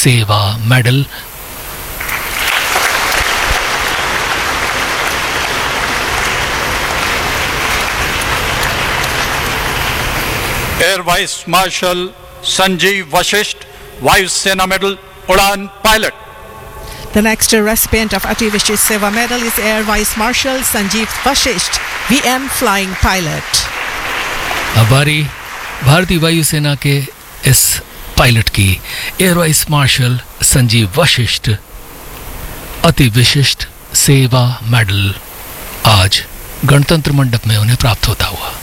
सेवा medal. Air vice marshal Sanjeev Vashishtha, वायु सेना मेडल, उड़ान pilot. The next recipient of Ati Vishisht Seva Medal is Air Vice Marshal Sanjeev Vashisht, VM Flying Pilot. अब बारी भारतीय वायुसेना के इस पायलट की। Air vice marshal Sanjeev Vashishtha, अति विशिष्ट सेवा मेडल आज गणतंत्र मंडप में उन्हें प्राप्त होता हुआ।